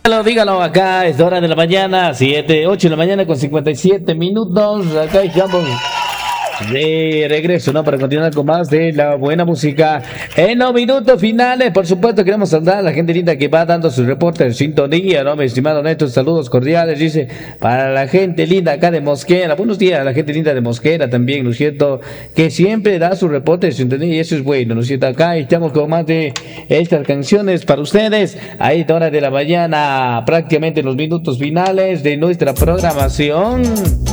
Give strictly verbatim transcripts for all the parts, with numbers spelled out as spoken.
Dígalo, dígalo, acá es hora de la mañana, siete, ocho de la mañana con cincuenta y siete minutos. Acá estamos de regreso, ¿no? Para continuar con más de la buena música. En los minutos finales, por supuesto, queremos saludar a la gente linda que va dando su reporte de sintonía, ¿no? Mi estimado Neto, saludos cordiales, dice, para la gente linda acá de Mosquera. Buenos días a la gente linda de Mosquera también, ¿no es cierto? Que siempre da su reporte de sintonía y eso es bueno, ¿no es cierto? Acá estamos con más de estas canciones para ustedes. A esta hora de la mañana, prácticamente en los minutos finales de nuestra programación.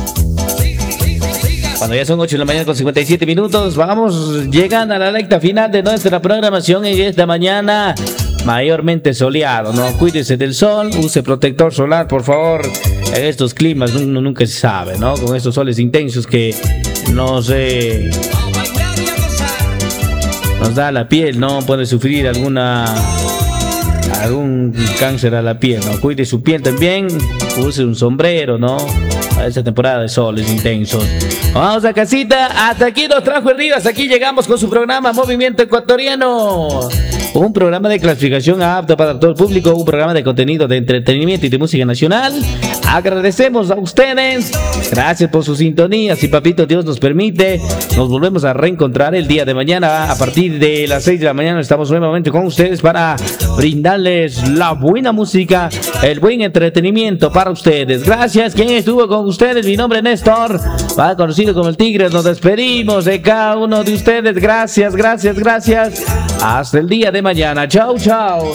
Cuando ya son ocho de la mañana con cincuenta y siete minutos, vamos llegando a la recta final de nuestra programación en esta mañana mayormente soleado, ¿no? Cuídese del sol, use protector solar, por favor. En estos climas uno nunca se sabe, ¿no? Con estos soles intensos que nos, eh, nos da la piel, ¿no? Puede sufrir alguna... algún cáncer a la piel, ¿no? Cuide su piel también, use un sombrero, ¿no? A esta temporada de soles intensos. Vamos a casita, hasta aquí nos trajo el río, hasta aquí llegamos con su programa Movimiento Ecuatoriano. Un programa de clasificación apto para todo el público, un programa de contenido de entretenimiento y de música nacional. Agradecemos a ustedes, gracias por su sintonía. Si papito Dios nos permite, nos volvemos a reencontrar el día de mañana a partir de las seis de la mañana. Estamos nuevamente con ustedes para brindarles la buena música, el buen entretenimiento para ustedes. Gracias, quien estuvo con ustedes, mi nombre es Néstor, más conocido como el Tigre. Nos despedimos de cada uno de ustedes. Gracias, gracias, gracias. Hasta el día de mañana. Chao, chao.